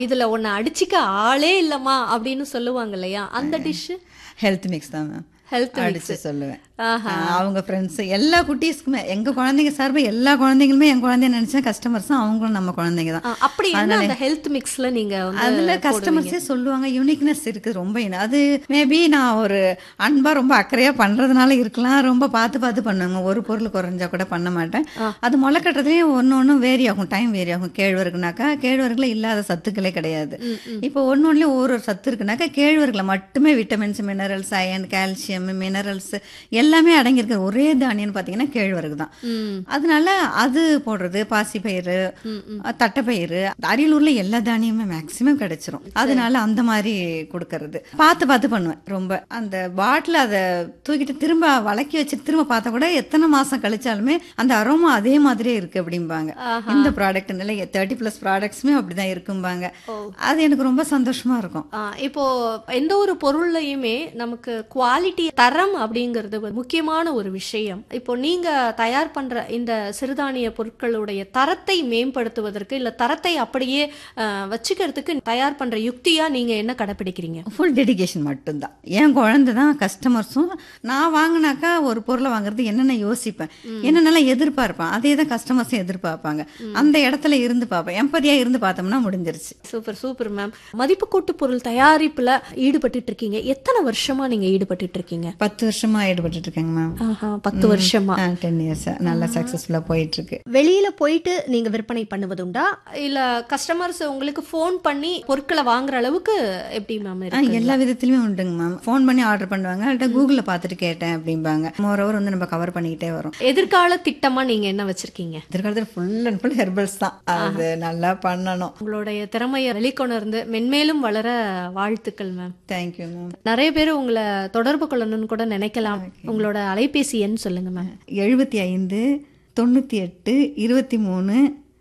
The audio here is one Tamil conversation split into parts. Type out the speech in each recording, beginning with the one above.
இதுல உன்னை அடிச்சுக்க ஆளே இல்லம்மா அப்படின்னு சொல்லுவாங்க இல்லையா, அந்த டிஷ்? ஹெல்த் மிக்ஸ் தான் மேம். ஹெல்த் அடிச்சு சொல்லுவேன். அவங்க ஃப்ரெண்ட்ஸ் எல்லா குட்டீஸ்க்குமே, எங்க குழந்தைங்க சார்பு எல்லா குழந்தைங்களுமே என் குழந்தைய நினைச்சா கஸ்டமர்ஸும் அவங்களும் நம்ம குழந்தைங்க தான். அப்படி என்ன அந்த ஹெல்த் மிக்ஸ்ல நீங்க அதுல கஸ்டமர்ஸே சொல்லுவாங்க யூனிக்னஸ் இருக்கு ரொம்ப. அது மேபி நான் ஒரு அன்பா ரொம்ப அக்கறையா பண்றதுனால இருக்கலாம். ரொம்ப பார்த்து பார்த்து பண்ணுவாங்க. ஒரு பொருள் குறைஞ்சா கூட பண்ண மாட்டேன். அது முளை கட்டுறதுலேயே ஒன்றும் வேரி ஆகும், டைம் வேரி ஆகும். கேழ்வரகுனாக்கா கேழ்வரகுல இல்லாத சத்துக்களே கிடையாது. இப்போ ஒன்னொன்னுலயும் ஒரு சத்து இருக்குனாக்கா கேழ்வரகுல மட்டுமே vitamins, minerals, iron, calcium, minerals எல்லாமே அடங்கியிருக்கிற ஒரே தானியம்னு பார்த்தீங்கன்னா கேழ்வரகு தான். அதனால அது போடுறது, பாசிப்பயிறு, தட்டைப்பயிறு, அரியலூர்ல எல்லா தானியமுமே மேக்சிமம் கிடைச்சிரும். அதனால அந்த மாதிரி கொடுக்கறது பார்த்து பார்த்து பண்ணுவேன் ரொம்ப. அந்த பாட்டில் அதை தூக்கிட்டு திரும்ப வளக்கி வச்சுட்டு திரும்ப பார்த்தா கூட எத்தனை மாசம் கழிச்சாலுமே அந்த அரோமா அதே மாதிரியே இருக்கு அப்படிம்பாங்க. இந்த ப்ராடக்ட் 30+ ப்ராடக்ட்ஸுமே அப்படிதான் இருக்கும்பாங்க. அது எனக்கு ரொம்ப சந்தோஷமா இருக்கும். இப்போ எந்த ஒரு பொருள்லையுமே நமக்கு குவாலிட்டி, தரம் அப்படிங்கிறது முக்கியமான ஒரு விஷயம். இப்போ நீங்க தயார் பண்ற இந்த சிறுதானிய பொருட்களுடைய தரத்தை மேம்படுத்துவதற்கு, இல்ல தரத்தை அப்படியே வச்சுக்கிறதுக்கு தயார் பண்ற யுக்தியா நீங்க என்ன கடைபிடிக்கிறீங்க? ஃபுல் டெடிகேஷன் மட்டும்தான். என் குழந்தை தான் கஸ்டமர்ஸும். நான் வாங்கினாக்கா ஒரு பொருளை வாங்குறது என்னென்ன யோசிப்பேன், என்னென்னலாம் எதிர்பார்ப்பேன், அதே தான் கஸ்டமர்ஸும் எதிர்பார்ப்பாங்க. அந்த இடத்துல இருந்து பார்ப்பேன். எம்பதியா இருந்து பார்த்தோம்னா முடிஞ்சிருச்சு. Super super ma'am. மதிப்பு கூட்டு பொருள் தயாரிப்புல ஈடுபட்டு இருக்கீங்க. எத்தனை வருஷமா நீங்க ஈடுபட்டு இருக்கீங்க? 10 வருஷமா ஈடுபட்டு இருக்கேங்க மேம். 10 வருஷமா. 10 இயர்ஸ் நல்லா சக்சஸ்ஃபுல்லா போயிட்டு இருக்கு. வெளியில போயிட்டு நீங்க விற்பனை பண்ணுவதுண்டா, இல்ல கஸ்டமர்ஸ் உங்களுக்கு ஃபோன் பண்ணி பொருட்களை வாங்குற அளவுக்கு எப்படி மேம் இருக்கு? எல்லா விதத்திலுமே உண்டுங்க மேம். ஃபோன் பண்ணி ஆர்டர் பண்ணுவாங்க, அல்ல கூகுள்ல பார்த்துட்டு கேட்டேன் அப்படிம்பாங்க. மோரோவர் வந்து நம்ம கவர் பண்ணிக்கிட்டே வரோம். எதிர்கால திட்டமா நீங்க என்ன வச்சிருக்கீங்க? எதிர்காலத்தில் ஃபுல் அண்ட் ஃபுல் ஹெர்பல்ஸ் தான். அது நல்லா பண்ணணும். உங்களுடைய திறமையை வெளிக்கொணர்ந்து மென்மேலும் வளர வாழ்த்துக்கள் மேம். Thank you ma'am. நிறைய பேர் உங்களை தொடர்பு கொள்ளணும்னு கூட நினைக்கலாம். உங்களோட அலைபேசி எண் சொல்லுங்க மேம். 75 98 23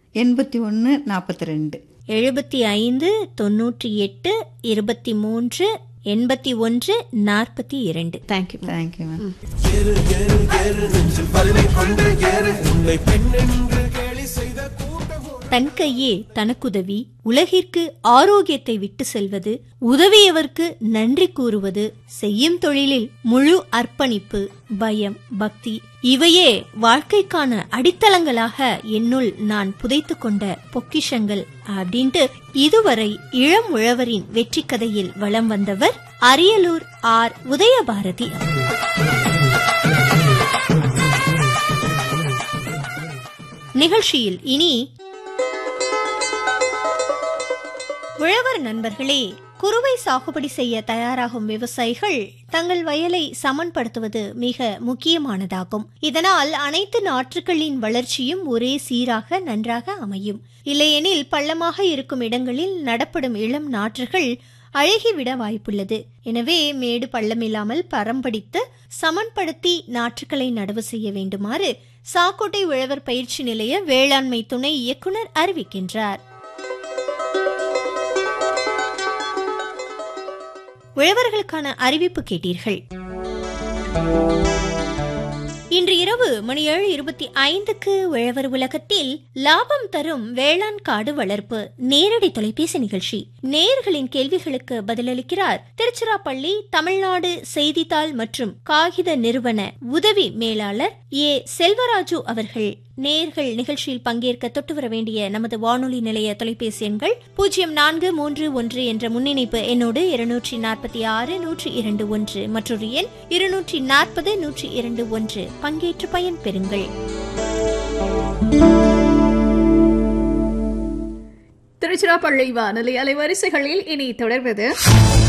81 42. 75 98 23 81 42. Thank you thank you ma'am. தன் கையே தனக்குதவி, உலகிற்கு ஆரோக்கியத்தை விட்டு செல்வது, உதவியவர்க்கு நன்றி கூறுவது, செய்யும் தொழிலில் முழு அர்ப்பணிப்பு, பயம், பக்தி இவையே வாழ்க்கைக்கான அடித்தளங்களாக என்னுள் நான் புதைத்து கொண்ட பொக்கிஷங்கள் அப்படின்ட்டு இதுவரை இளம் உழவரின் வெற்றி கதையில் வலம் வந்தவர் அரியலூர் ஆர். உதயபாரதி. நிகழ்ச்சியில் இனி உழவர் நண்பர்களே, குறுவை சாகுபடி செய்ய தயாராகும் விவசாயிகள் தங்கள் வயலை சமன்படுத்துவது மிக முக்கியமானதாகும். இதனால் அனைத்து நாற்றுகளின் வளர்ச்சியும் ஒரே சீராக நன்றாக அமையும். இல்லையெனில் பள்ளமாக இருக்கும் இடங்களில் நடப்படும் இளம் நாற்றுகள் அழுகிவிட வாய்ப்புள்ளது. எனவே மேடு பள்ளமில்லாமல் பரம்படித்து சமன்படுத்தி நாற்றுகளை நடவு செய்ய வேண்டுமாறு சாக்கோட்டை உழவர் பயிற்சி நிலைய வேளாண்மை துணை இயக்குனர் அறிவிக்கின்றார். உழவர்களுக்கான அறிவிப்பு கேட்டீர்கள். இன்று இரவு மணி 7:25க்கு உழவர் உலகத்தில் லாபம் தரும் வேளாண் காடு வளர்ப்பு நேரடி தொலைபேசி நிகழ்ச்சி. நேயர்களின் கேள்விகளுக்கு பதிலளிக்கிறார் திருச்சிராப்பள்ளி தமிழ்நாடு செய்தித்தாள் மற்றும் காகித நிறுவன உதவி மேலாளர் ஏ. செல்வராஜு அவர்கள். நேயர்கள் நிகழ்ச்சியில் பங்கேற்க தொட்டு வர வேண்டிய நமது வானொலி நிலைய தொலைபேசி எண்கள் 0431 என்ற முன்னிணைப்பு எண்ணோடு 246 102 மற்றொரு எண் 240 102. பங்கேற்று பயன் பெறுங்கள். திருச்சிராப்பள்ளி வானொலி அலைவரிசைகளில் இனி தொடர்வது